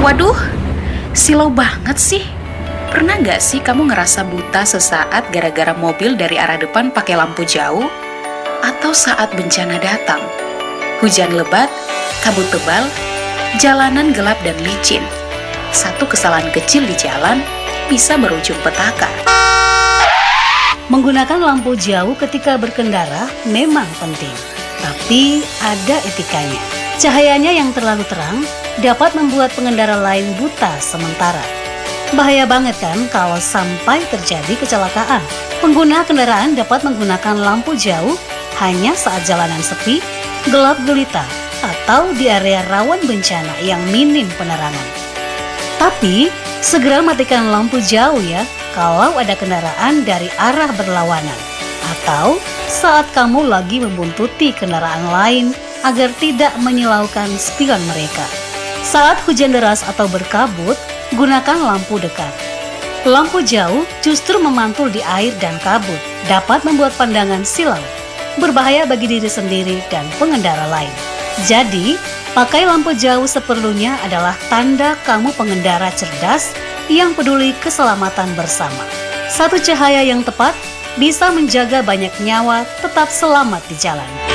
Waduh, silau banget sih. Pernah nggak sih kamu ngerasa buta sesaat gara-gara mobil dari arah depan pakai lampu jauh? Atau saat bencana datang? Hujan lebat, kabut tebal, jalanan gelap dan licin. Satu kesalahan kecil di jalan bisa berujung petaka. Menggunakan lampu jauh ketika berkendara memang penting, tapi ada etikanya. Cahayanya yang terlalu terang dapat membuat pengendara lain buta sementara. Bahaya banget kan kalau sampai terjadi kecelakaan. Pengguna kendaraan dapat menggunakan lampu jauh hanya saat jalanan sepi, gelap gulita, atau di area rawan bencana yang minim penerangan. Tapi, segera matikan lampu jauh ya kalau ada kendaraan dari arah berlawanan, atau saat kamu lagi membuntuti kendaraan lain agar tidak menyilaukan spion mereka. Saat hujan deras atau berkabut, gunakan lampu dekat. Lampu jauh justru memantul di air dan kabut, dapat membuat pandangan silau, berbahaya bagi diri sendiri dan pengendara lain. Jadi, pakai lampu jauh seperlunya adalah tanda kamu pengendara cerdas yang peduli keselamatan bersama. Satu cahaya yang tepat bisa menjaga banyak nyawa tetap selamat di jalan.